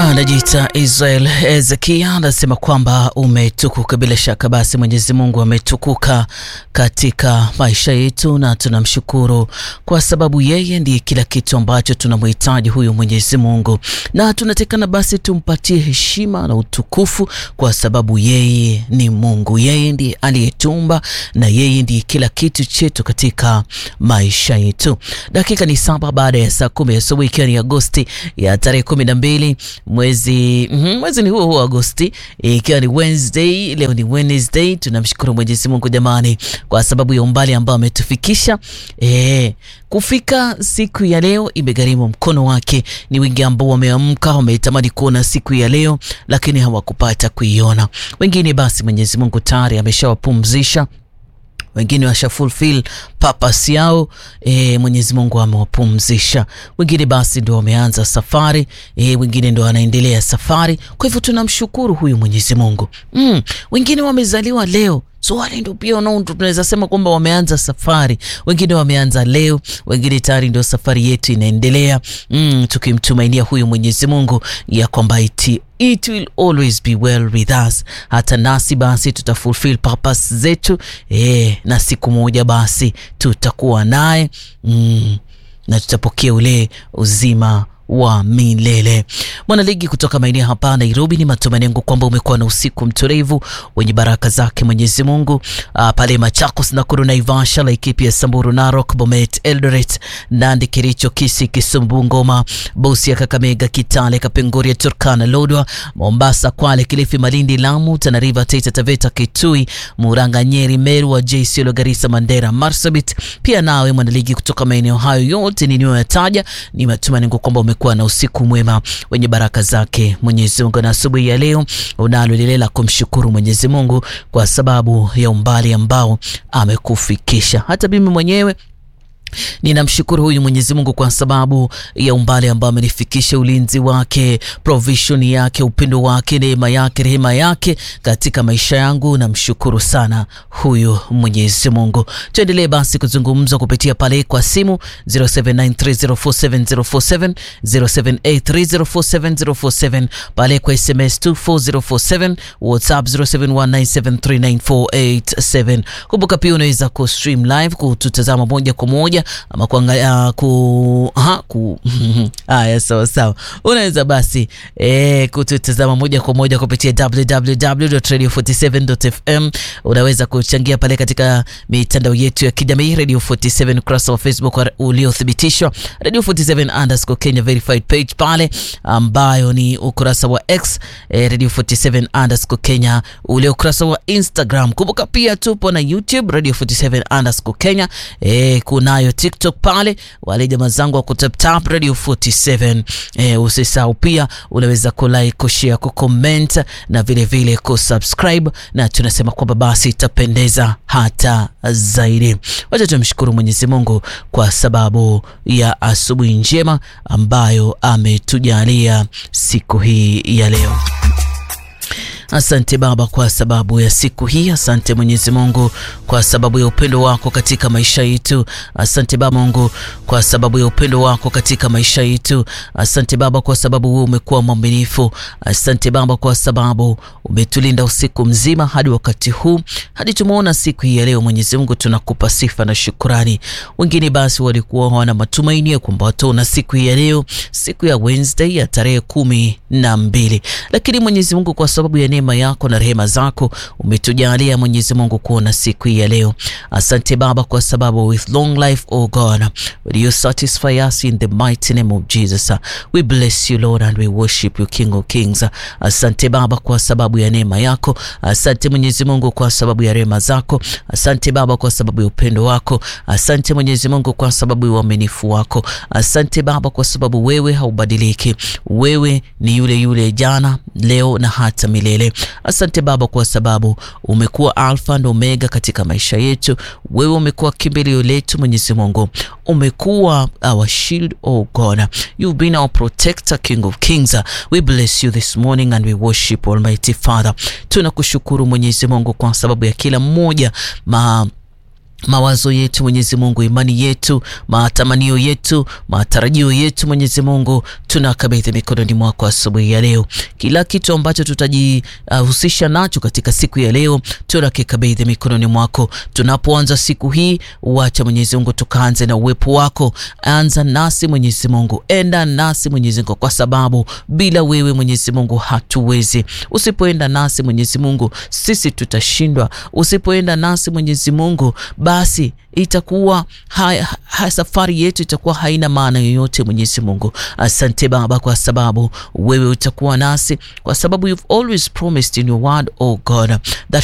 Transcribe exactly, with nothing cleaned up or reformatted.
Anajiita Israel Ezekia, anasema kwamba umetukuka. Bila shaka basi Mwenyezi Mungu ametukuka katika maisha yetu, na tunamshukuru kwa sababu yeye ndiye kila kitu ambacho tunamhitaji huyu Mwenyezi Mungu, na tunatekana basi tumpatie heshima na utukufu kwa sababu yeye ni Mungu. Yeye ndiye aliyetumba na yeye ndiye kila kitu chetu katika maisha yetu. Dakika ni saba baada ya saa kumi asubuhi, ikiwa ni Agosti ya tarehe kumi na mbili mwezi mm, mwezi ni huo huo Agosti, ikiwa ni Wednesday. Leo ni Wednesday. Tunamshukuru Mwenyezi Mungu jamani kwa sababu ya umbali ambao ametufikisha. Eh, kufika siku ya leo imegharimu mkono wake. Ni wengi ambao wameamka wametamani kuona siku ya leo lakini hawakupata kuiona. Wengine basi Mwenyezi Mungu tayari ameshawapumzisha, wengine washa fulfill purpose yao. E, Mwenyezi Mungu amewapumzisha. Wengine basi ndio wameanza safari, e, wengine ndio wanaendelea safari. Kwa hivyo tunamshukuru huyu Mwenyezi Mungu. Mm, wengine wamezaliwa leo, so wale ndio pia nao tunaweza sema kwamba wameanza safari. Wengine wameanza leo, wengine tayari ndio safari yetu inaendelea. Mm, tukimtumainia huyu Mwenyezi Mungu ya kwamba iti It will always be well with us. Hata nasi basi tutafulfill purpose zetu, eh, na siku moja basi tutakuwa naye, mm, na tutapokea ule uzima wa milele. Mwanaligi kutoka maeneo hapa Nairobi, ni matumaini yangu kwamba umekuwa na usiku mtulivu wenye baraka zake Mwenyezi Mungu. Uh, pale Machakos, Nakuru, Naivasha, Laikipia, Samburu, Narok, Bomet, Eldoret, Nandi, Kericho, Kisii, Kisumu, Ngoma, Busia, Kakamega, Kitale, Kapenguria, Turkana, Lodwar, Mombasa, Kwale, Kilifi, Malindi, Lamu, Tana River, Taita Taveta, Kitui, Murang'a, Nyeri, Meru, Wajir, Isiolo, Garissa, Mandera, Marsabit. Pia nawe mwanaligi kutoka maeneo hayo yote niliyoyataja, ni matumaini yangu kwamba umekuwa na usiku mwema wenye baraka zake Mwenyezi Mungu. Na asubuhi ya leo unalo lile la kumshukuru Mwenyezi Mungu kwa sababu ya umbali ambao amekufikisha. Hata mimi mwenyewe ninamshukuru huyu Mwenyezi Mungu kwa sababu ya umbali ambao amenifikisha, ulinzi wake, provision yake, upendo wake, neema yake, rehema yake katika maisha yangu. Namshukuru sana huyu Mwenyezi Mungu. Tuendelee basi kuzungumza kupitia pale kwa simu zero seven nine three zero four seven zero four seven, zero seven eight three zero four seven zero four seven, pale kwa S M S two four zero four seven, WhatsApp zero seven one nine seven three nine four eight seven. Kumbuka pia unaweza ku stream live, kututazama moja kwa moja ama kuangalia ku ha ku haya sawa sawa. Unaweza basi eh kututazama moja kwa moja kupitia w w w dot radio forty seven dot f m. Unaweza kuchangia pale katika mitandao yetu ya kijamii, Radio forty seven ukurasa wa Facebook uliothibitishwa, Radio forty seven underscore Kenya verified page pale ambayo ni ukurasa wa X, eh, Radio forty seven underscore Kenya, ule ukurasa wa Instagram. Kumbuka pia tupo na YouTube Radio forty seven underscore Kenya, eh kunayo TikTok pale, wale jamaa zangu wa kutap tap Radio forty seven. Eh, usisahau pia unaweza ku like, ku share, ku comment na vile vile ku subscribe, na tunasema kwamba basi itapendeza hata zaidi. Wacha tumshukuru Mwenyezi Mungu kwa sababu ya asubuhi njema ambayo ametujalia siku hii ya leo. Asante Baba kwa sababu ya siku hii. Asante Mwenyezi Mungu kwa sababu ya upendo wako katika maisha yetu. Asante Baba Mungu kwa sababu ya upendo wako katika maisha yetu. Asante Baba kwa sababu wewe umekuwa mwaminifu. Asante Baba kwa sababu umetulinda usiku mzima hadi wakati huu, hadi tumeona siku hii ya leo. Mwenyezi Mungu tunakupa sifa na shukrani. Wengine basi walikuwa hawana matumaini kwamba wataona siku hii ya leo, siku ya Wednesday ya tarehe kumi na mbili, lakini Mwenyezi Mungu kwa sababu ya neema yako na rehema zako umetujalia Mwenyezi Mungu kuona siku hii ya leo. Asante Baba kwa sababu with long life, oh God, will you satisfy us in the mighty name of Jesus. We bless you Lord and we worship you King of Kings. Asante Baba kwa sababu ya neema yako. Asante Mwenyezi Mungu kwa sababu ya rehema zako. Asante Baba kwa sababu ya upendo wako. Asante Mwenyezi Mungu kwa sababu ya uaminifu wako. Asante Baba kwa sababu wewe haubadiliki. Wewe ni yule yule jana, leo na hata milele. Asante Baba kwa sababu umekuwa Alpha na Omega katika maisha yetu. Wewe umekuwa kimbilio letu Mwenyezi Mungu. Umekuwa our shield, oh God. You've been our protector, King of Kings. We bless you this morning and we worship Almighty Father. Tunakushukuru Mwenyezi Mungu kwa sababu ya kila mmoja ma mawazo yetu Mwenyezi Mungu, imani yetu, matamanio yetu, matarajio yetu Mwenyezi Mungu, tunakabidhi mikononi mwako asubuhi ya leo. Kila kitu ambacho tutajihusisha uh, nacho katika siku ya leo tunakikabidhi mikononi mwako. Tunapoanza siku hii, wacha Mwenyezi Mungu tukaanze na uwepo wako. Anza nasi Mwenyezi Mungu, enda nasi Mwenyezi Mungu, kwa sababu bila wewe Mwenyezi Mungu hatuwezi. Usipoenda nasi Mwenyezi Mungu, sisi tutashindwa. Usipoenda nasi Mwenyezi Mungu, basi itakuwa ha, ha, safari yetu itakuwa haina maana yoyote Mwenyezi Mungu. Asante Baba, kwa sababu wewe utakuwa nasi, kwa sababu you've always promised in your word, oh God, that